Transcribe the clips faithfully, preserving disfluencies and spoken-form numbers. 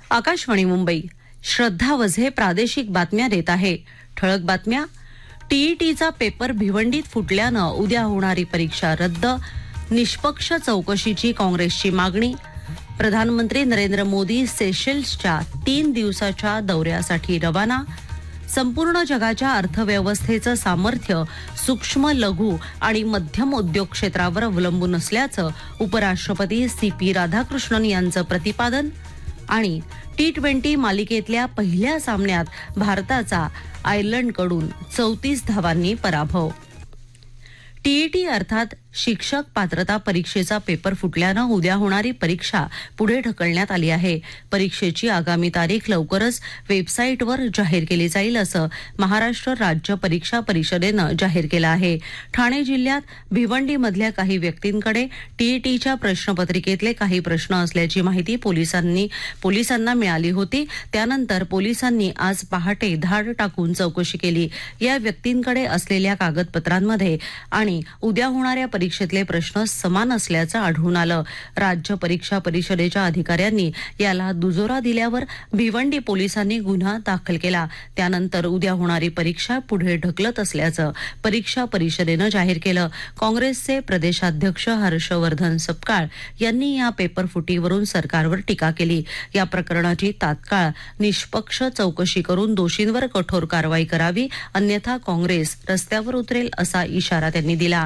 आकाशवाणी मुंबई. श्रद्धा वझे प्रादेशिक बातम्या देत आहे. ठळक बातम्या. टीईटीचा पेपर भिवंडीत फुटल्यानं उद्या होणारी परीक्षा रद्द. निष्पक्ष चौकशीची काँग्रेसची मागणी. प्रधानमंत्री नरेंद्र मोदी सेशेल्सच्या तीन दिवसाच्या दौऱ्यासाठी रवाना. संपूर्ण जगाच्या अर्थव्यवस्थेचं सामर्थ्य सूक्ष्म लघु आणि मध्यम उद्योग क्षेत्रावर अवलंबून असल्याचं उपराष्ट्रपती सी पी राधाकृष्णन यांचं प्रतिपादन. आणि टी ट्वेंटी मालिकेतल्या पहिल्या सामन्यात भारताचा आयर्लंडकडून चौतीस धावांनी पराभव. टीईटी अर्थात शिक्षक पात्रता परीक्षेचा पेपर फुटल्यानं उद्या होणारी परीक्षा पुढे ढकलण्यात आली आहे. परीक्षेची आगामी तारीख लवकरच वेबसाईटवर जाहीर केली जाईल असं महाराष्ट्र राज्य परीक्षा परिषदेनं जाहीर केलं आहे. ठाणे जिल्ह्यात भिवंडीमधल्या काही व्यक्तींकडे टीईटीच्या प्रश्नपत्रिकेतले काही प्रश्न असल्याची माहिती पोलिसांनी पोलिसांना मिळाली होती. त्यानंतर पोलिसांनी आज पहाटे धाड टाकून चौकशी केली. या व्यक्तींकडे असलेल्या कागदपत्रांमध्ये आणि उद्या होणाऱ्या परीक्षेतले प्रश्न समान असल्याचं आढळून आलं. राज्य परीक्षा परिषदेच्या अधिकाऱ्यांनी याला दुजोरा दिल्यावर भिवंडी पोलिसांनी गुन्हा दाखल केला. त्यानंतर उद्या होणारी परीक्षा पुढे ढकलत असल्याचं परीक्षा परिषदेनं जाहीर केलं. काँग्रेसचे प्रदेशाध्यक्ष हर्षवर्धन सपकाळ यांनी या पेपर फुटीवरून सरकारवर टीका केली. या प्रकरणाची तात्काळ निष्पक्ष चौकशी करून दोषींवर कठोर कारवाई करावी, अन्यथा काँग्रेस रस्त्यावर उतरेल असा इशारा त्यांनी दिला.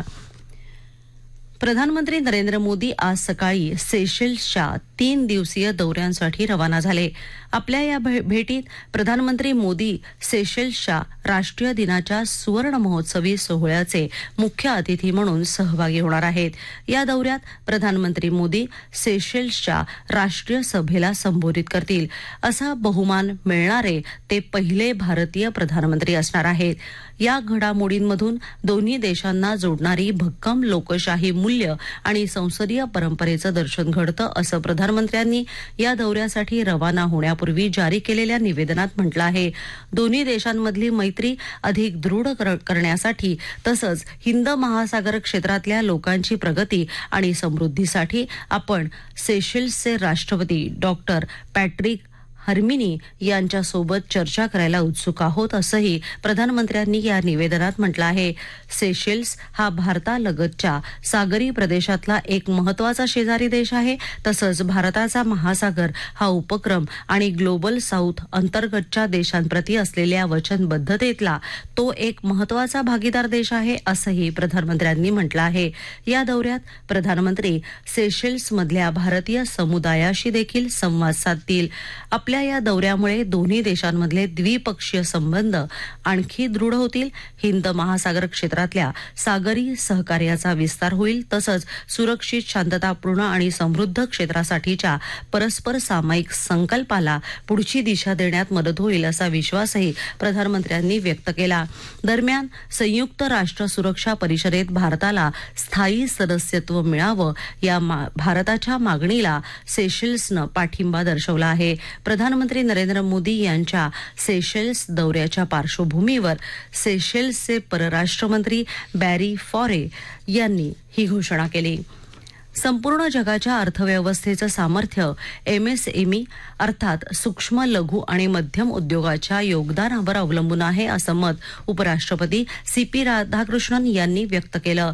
प्रधानमंत्री नरेंद्र मोदी आज सकाळी सेशेल्सच्या तीन दिवसीय दौऱ्यांसाठी रवाना झाले. आपल्या या भेटीत प्रधानमंत्री मोदी सेशेल्सच्या राष्ट्रीय दिनाच्या सुवर्ण महोत्सवी सोहळ्याचे मुख्य अतिथी म्हणून सहभागी होणार आहेत. या दौऱ्यात प्रधानमंत्री मोदी सेशेल्सच्या राष्ट्रीय सभेला संबोधित करतील. असा बहुमान मिळणारे ते पहिले भारतीय प्रधानमंत्री असणार आहेत. या घडामोडींमधून दोन्ही देशांना जोडणारी भक्कम लोकशाही मूल्य आणि संसदीय परंपरेचं दर्शन घडतं असं प्रधानमंत्र्यांनी या दौऱ्यासाठी रवाना होण्यापूर्वी जारी केलेल्या निवेदनात म्हटलं आहे. दोन्ही देशांमधली मैत्री अधिक दृढ करण्यासाठी तसंच हिंद महासागर क्षेत्रातल्या लोकांची प्रगती आणि समृद्धीसाठी आपण सेशेल्सचे राष्ट्रपती डॉक्टर पॅट्रिक हर्मिनी यांच्यासोबत चर्चा करायला उत्सुक आहोत असंही प्रधानमंत्र्यांनी या निवेदनात म्हटलं आहे. सेशेल्स हा भारतालगतच्या सागरी प्रदेशातला एक महत्वाचा शेजारी देश आहे. तसंच भारताचा महासागर हा उपक्रम आणि ग्लोबल साऊथ अंतर्गतच्या देशांप्रती असलेल्या वचनबद्धतेतला तो एक महत्वाचा भागीदार देश आहे असंही प्रधानमंत्र्यांनी म्हटलं आहे. या दौऱ्यात प्रधानमंत्री सेशेल्समधल्या भारतीय समुदायाशी देखील संवाद साधतील. आपल्या या दौऱ्यामुळे दोन्ही देशांमधले द्विपक्षीय संबंध आणखी दृढ होतील. हिंद महासागर क्षेत्रातल्या सागरी सहकार्याचा विस्तार होईल. तसंच सुरक्षित, शांततापूर्ण आणि समृद्ध क्षेत्रासाठीच्या परस्पर सामायिक संकल्पाला पुढची दिशा देण्यात मदत होईल असा विश्वासही प्रधानमंत्र्यांनी व्यक्त केला. दरम्यान संयुक्त राष्ट्र सुरक्षा परिषदेत भारताला स्थायी सदस्यत्व मिळावं या भारताच्या मागणीला सेशेल्सनं पाठिंबा दर्शवला आहे. प्रधानमंत्री नरेंद्र मोदी यांच्या सेशेल्स दौऱ्याच्या पार्श्वभूमीवर सेशेल्सचे परराष्ट्रमंत्री बॅरी फॉरे यांनी ही घोषणा केली. संपूर्ण जगाच्या अर्थव्यवस्थेचं सामर्थ्य एमएसएमई अर्थात सूक्ष्म लघु आणि मध्यम उद्योगाच्या योगदानावर अवलंबून आहे असं मत उपराष्ट्रपती सी पी राधाकृष्णन यांनी व्यक्त केलं.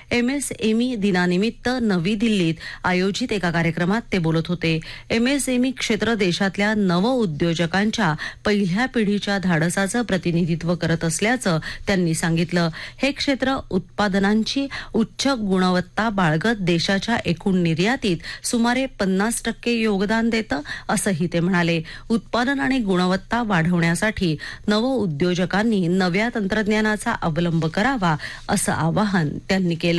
एमएसएमई दिनानिमित्त नवी दिल्लीत आयोजित एका कार्यक्रमात ते बोलत होते. एमएसएमई क्षेत्र देशातल्या नव उद्योजकांच्या पहिल्या पिढीच्या धाडसाचं प्रतिनिधित्व करत असल्याचं त्यांनी सांगितलं. हे क्षेत्र उत्पादनांची उच्च गुणवत्ता बाळगत देशाच्या एकूण निर्यातीत सुमारे पन्नास टक्के योगदान देतं असंही ते म्हणाले. उत्पादन आणि गुणवत्ता वाढवण्यासाठी नव उद्योजकांनी नव्या तंत्रज्ञानाचा अवलंब करावा असं आवाहन त्यांनी केलं.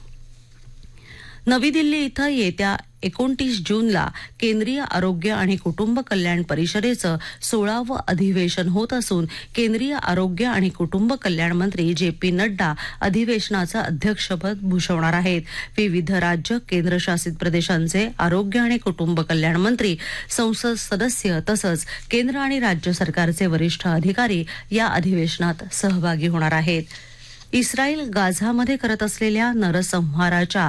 नवी दिल्ली इथं येत्या एकोणतीस जूनला केंद्रीय आरोग्य आणि कुटुंब कल्याण परिषदेचं सोळावं अधिवेशन होत असून केंद्रीय आरोग्य आणि कुटुंब कल्याण मंत्री जे पी नड्डा अधिवेशनाचं अध्यक्षपद भूषवणार आहेत. विविध राज्य केंद्रशासित प्रदेशांचे आरोग्य आणि कुटुंब कल्याण मंत्री, संसद सदस्य तसंच केंद्र आणि राज्य सरकारचे वरिष्ठ अधिकारी या अधिवेशनात सहभागी होणार आहेत. इस्रायल गाझामध्ये करत असलेल्या नरसंहाराच्या